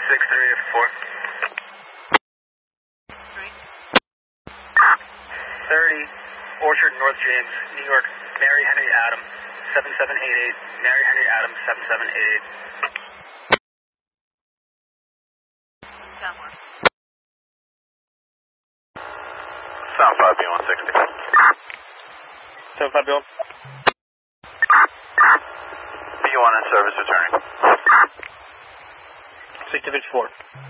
6384. 30 Orchard, North James, New York, Mary Henry Adam, 7788, Mary Henry Adam, 7788. Sound 5B160. 75B1. B1 in service returning. 6054.